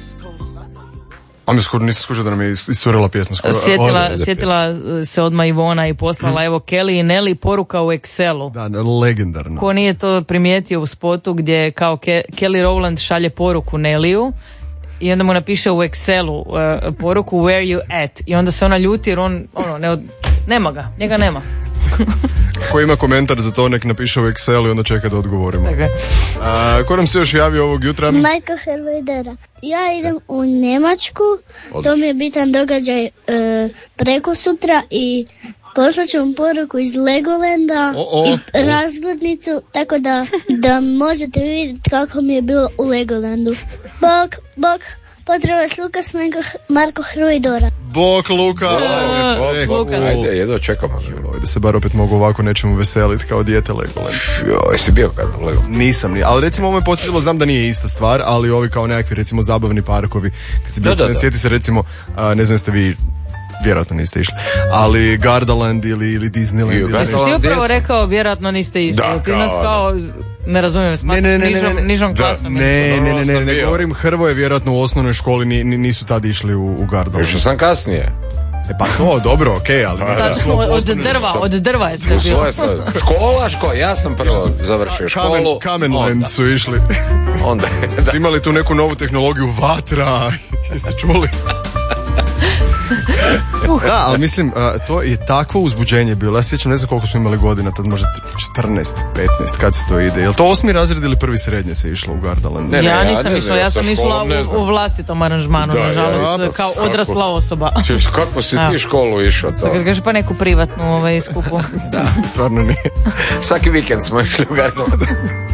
A mi skoro nisam skušao da nam je iscurila pjesma. Sjetila se odmah Ivona i poslala evo Kelly i Nelly poruka u Excelu. Da, legendarno. Ko nije to primijetio u spotu gdje kao Kelly Rowland šalje poruku Nellyu i onda mu napiše u Excelu poruku where you at i onda se ona ljuti jer on nema ga, njega nema. Ko ima komentar za to nek napiše u Excelu i onda čeka da odgovorimo. Ko nam se još javio ovog jutra? Majka Hervedera. Ja idem u Njemačku, to mi je bitan događaj preko sutra i poslaću vam poruku iz Legolanda i razglednicu, tako da možete vidjeti kako mi je bilo u Legolandu. Bok, pozdrav vas Lukas, Marko Hrvojdora. Bok Luka! Ajde, jedno čekamo. Da se bar opet mogu ovako nečemu veseliti kao dijete Legoland. Jesi bio kad u Legoland? Nisam ni, ali recimo ovo me podsjetilo, znam da nije ista stvar, ali ovi kao nekakvi recimo zabavni parkovi. Kad se bio sjeti se recimo, ne znam ste vi, vjerojatno niste išli, ali Gardaland ili Disneyland. Jesi ti upravo rekao vjerojatno niste išli? Ti nas kao, ne razumijem, nižom klasom. Ne, govorim Hrvoje vjerojatno u osnovnoj školi nisu tad išli u Gardaland. Išao sam kasnije. Pa to, dobro, okej, ali... Od drva je sve bilo. Škola, ja sam prvo završio školu. Kamenland su išli. Onda. Su imali tu neku novu tehnologiju, vatra, jeste čuli? Da, ali mislim, to je takvo uzbuđenje bilo. Ja sjećam, ne znam koliko smo imali godina, tad možda 14, 15, kad se to ide. Je li to 8. razred ili 1. srednje se išlo u Gardaland? Ja nisam išla, ja sam išla u vlastitom aranžmanu, nažalost, kao odrasla osoba. Kako si ti školu išao to? Sad kad kažeš pa neku privatnu skupu. Da, stvarno nije. Svaki vikend smo išli u Gardaland.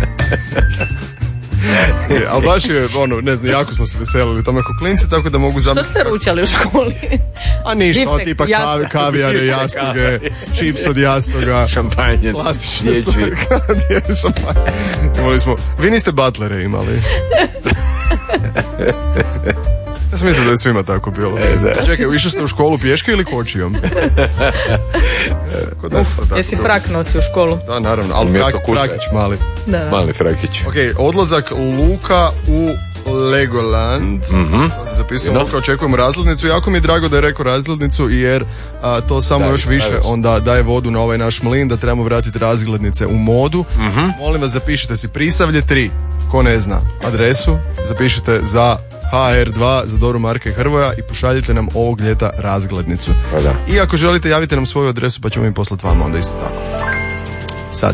Ali baš je, ne znam, jako smo se veselili tome kao klinci, tako da mogu Što ste ručali u školi? A ništa, tipa kavijare, jastuge, čips od jastoga, šampanje, dječji. Imali smo, vi niste butlere imali. Ja sam mislio da je svima tako bilo. Čekaj, išli ste u školu pješke ili kočijom? Jesi frak nosi u školu? Da, naravno, ali frakić mali. Da. Mali frakić. Ok, odlazak Luka u Legoland. To se zapisao, Luka, očekujemo razglednicu. Jako mi je drago da je rekao razglednicu, jer to samo još više onda daje vodu na ovaj naš mlin, da trebamo vratiti razglednice u modu. Molim vas, zapišite si Prisavlje 3, ko ne zna adresu, zapišite za HR2 za Doru, Marka i Hrvoja i pošaljite nam ovog ljeta razglednicu. I ako želite, javite nam svoju adresu pa ćemo im poslati vama onda isto tako. Sad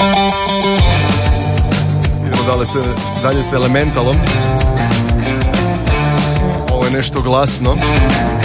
idemo dalje s Elementalom. Ovo je nešto glasno.